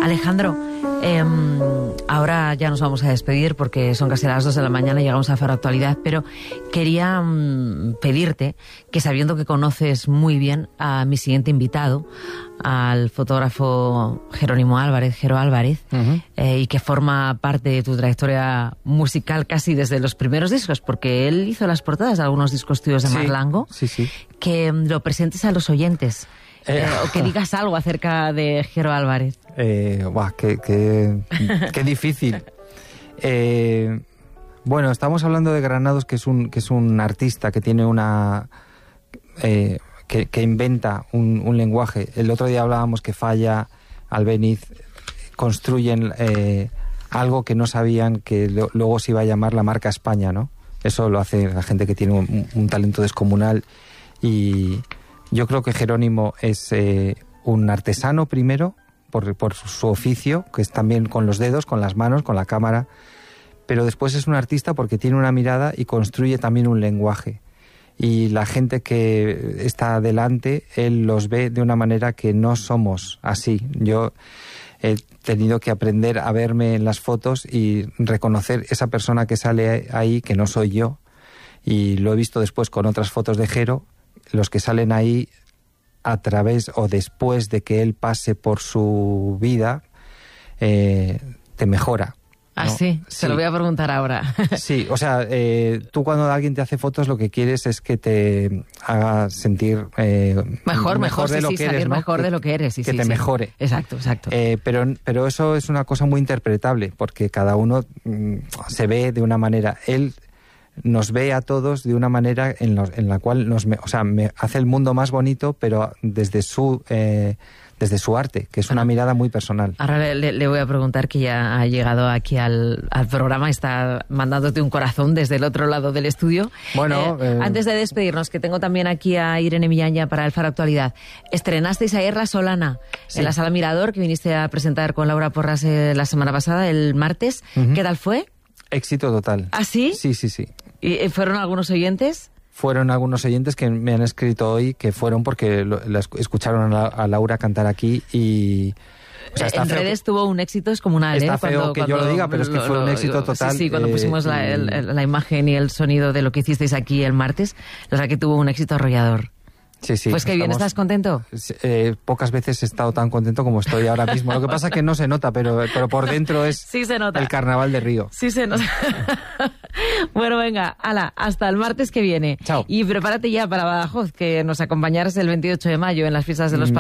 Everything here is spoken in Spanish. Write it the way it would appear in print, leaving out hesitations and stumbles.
Alejandro, ahora ya nos vamos a despedir porque son casi las 2 de la mañana y llegamos a Faro Actualidad, pero quería pedirte que, sabiendo que conoces muy bien a mi siguiente invitado, al fotógrafo Jerónimo Álvarez, Jero Álvarez, y que forma parte de tu trayectoria musical casi desde los primeros discos, porque él hizo las portadas de algunos discos tuyos de Marlango, que lo presentes a los oyentes. O que digas algo acerca de Jero Álvarez. Qué difícil. Bueno, estamos hablando de Granados, que es un artista que tiene una... que inventa un lenguaje. El otro día hablábamos que Falla, Albéniz construyen algo que no sabían que luego se iba a llamar la marca España, ¿no? Eso lo hace la gente que tiene un talento descomunal. Y yo creo que Jerónimo es un artesano primero, por su oficio, que es también con los dedos, con las manos, con la cámara, pero después es un artista porque tiene una mirada y construye también un lenguaje. Y la gente que está delante, él los ve de una manera que no somos así. Yo he tenido que aprender a verme en las fotos y reconocer esa persona que sale ahí, que no soy yo. Y lo he visto después con otras fotos de Jero. Los que salen ahí a través o después de que él pase por su vida, te mejora, ¿no? Ah, sí, se lo voy a preguntar ahora. Sí, o sea, tú cuando alguien te hace fotos lo que quieres es que te haga sentir mejor de lo que eres, salir ¿no? mejor de lo que eres. Que te mejore. Exacto. Pero eso es una cosa muy interpretable, porque cada uno se ve de una manera. Él nos ve a todos de una manera en la cual me hace el mundo más bonito, pero desde su arte, que es una mirada muy personal. Ahora le voy a preguntar, que ya ha llegado aquí al programa, está mandándote un corazón desde el otro lado del estudio. Bueno, antes de despedirnos, que tengo también aquí a Irene Millán para el Faro Actualidad. Estrenasteis ayer La Solana en la Sala Mirador, que viniste a presentar con Laura Porras la semana pasada, el martes. ¿Qué tal fue? Éxito total. ¿Ah, sí? Sí. ¿Y fueron algunos oyentes? Fueron algunos oyentes que me han escrito hoy que fueron porque escucharon a Laura cantar aquí y... O sea, en redes tuvo un éxito descomunal. Está feo que yo lo diga, pero es que fue un éxito total. Sí, cuando pusimos la imagen y el sonido de lo que hicisteis aquí el martes, la verdad que tuvo un éxito arrollador. Sí. Pues qué bien, ¿estás contento? Pocas veces he estado tan contento como estoy ahora mismo. Lo que pasa es que no se nota, pero por dentro es sí se nota. El carnaval de Río. Sí se nota. Bueno, venga, hasta el martes que viene. Chao. Y prepárate ya para Badajoz, que nos acompañarás el 28 de mayo en las fiestas de los